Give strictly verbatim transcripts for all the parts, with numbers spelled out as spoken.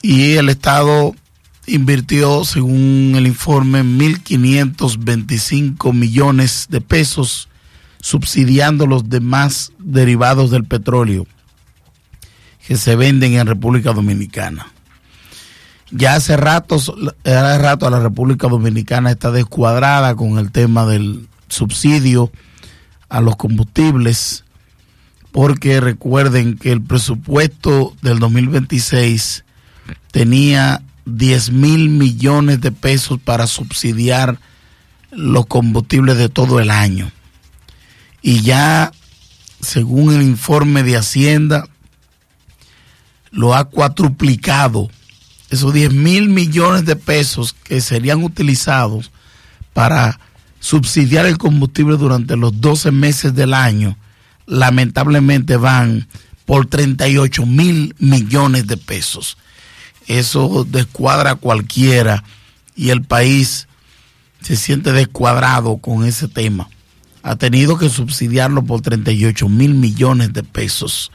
y el Estado invirtió, según el informe, mil quinientos veinticinco millones de pesos subsidiando los demás derivados del petróleo que se venden en República Dominicana. Ya hace rato, hace rato la República Dominicana está descuadrada con el tema del subsidio a los combustibles, porque recuerden que el presupuesto del dos mil veintiséis tenía diez mil millones de pesos para subsidiar los combustibles de todo el año. Y ya, según el informe de Hacienda, lo ha cuatruplicado. Esos diez mil millones de pesos que serían utilizados para subsidiar el combustible durante los doce meses del año, lamentablemente van por treinta y ocho mil millones de pesos. Eso descuadra a cualquiera y el país se siente descuadrado con ese tema. Ha tenido que subsidiarlo por treinta y ocho mil millones de pesos.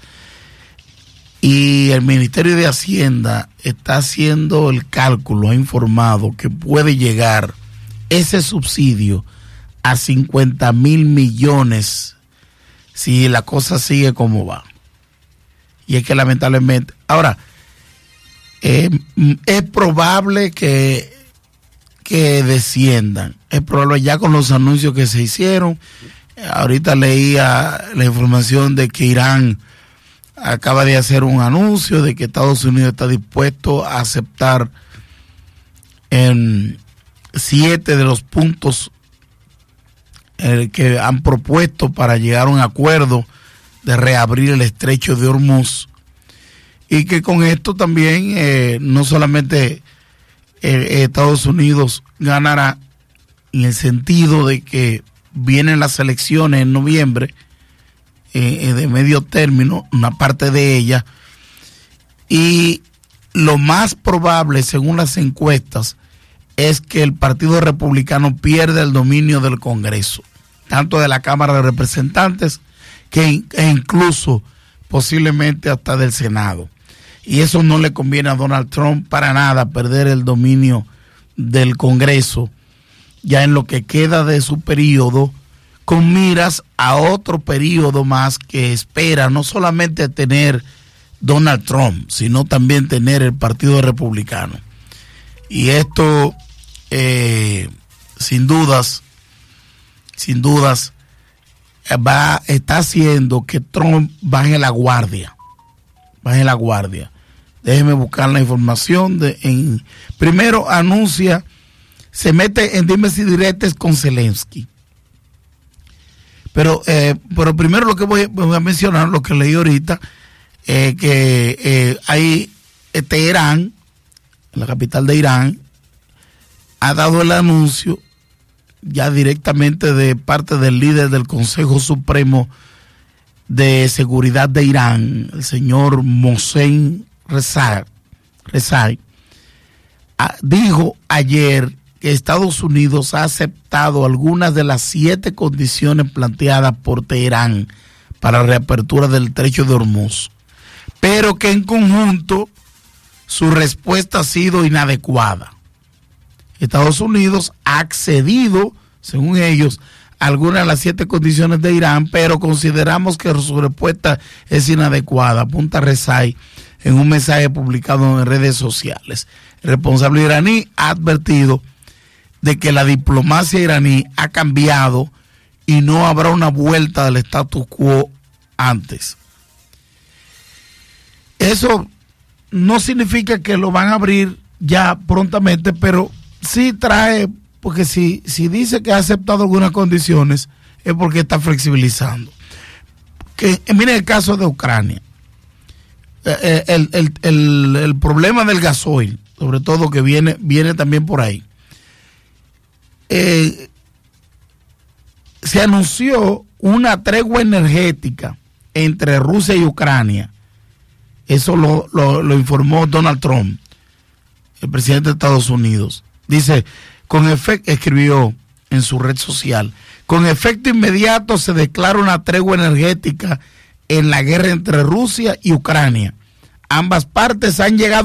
Y el Ministerio de Hacienda está haciendo el cálculo, ha informado que puede llegar ese subsidio a cincuenta mil millones si la cosa sigue como va. Y es que lamentablemente, ahora, eh, es probable que, que desciendan, es probable ya con los anuncios que se hicieron. Ahorita leía la información de que Irán acaba de hacer un anuncio de que Estados Unidos está dispuesto a aceptar en siete de los puntos eh, que han propuesto para llegar a un acuerdo de reabrir el estrecho de Hormuz, y que con esto también eh, no solamente eh, Estados Unidos ganará en el sentido de que vienen las elecciones en noviembre eh, de medio término, una parte de ellas, y lo más probable según las encuestas es que el Partido Republicano pierda el dominio del Congreso, tanto de la Cámara de Representantes que e incluso posiblemente hasta del Senado. Y eso no le conviene a Donald Trump para nada, perder el dominio del Congreso ya en lo que queda de su periodo, con miras a otro periodo más que espera no solamente tener Donald Trump, sino también tener el Partido Republicano. Y esto eh, sin dudas, sin dudas, va, está haciendo que Trump baje la guardia, baje la guardia. Déjeme buscar la información. De, en, primero anuncia, se mete en dimes y diretes con Zelensky. Pero, eh, pero primero lo que voy, voy a mencionar, lo que leí ahorita, eh, que eh, hay eh, Teherán, la capital de Irán, ha dado el anuncio ya directamente de parte del líder del Consejo Supremo de Seguridad de Irán, el señor Mohsen Rezai, Rezai, dijo ayer que Estados Unidos ha aceptado algunas de las siete condiciones planteadas por Teherán para la reapertura del estrecho de Hormuz, pero que en conjunto su respuesta ha sido inadecuada. Estados Unidos ha accedido, según ellos, a algunas de las siete condiciones de Irán, pero consideramos que su respuesta es inadecuada, apunta Rezai en un mensaje publicado en redes sociales. El responsable iraní ha advertido de que la diplomacia iraní ha cambiado y no habrá una vuelta del status quo antes. Eso no significa que lo van a abrir ya prontamente, pero sí trae, porque si, si dice que ha aceptado algunas condiciones, es porque está flexibilizando. Que, mire el caso de Ucrania. El, el, el, el, el problema del gasoil, sobre todo que viene, viene también por ahí. Eh, se anunció una tregua energética entre Rusia y Ucrania. Eso lo, lo, lo informó Donald Trump, el presidente de Estados Unidos. Dice, con efecto, escribió en su red social, con efecto inmediato se declara una tregua energética en la guerra entre Rusia y Ucrania. Ambas partes han llegado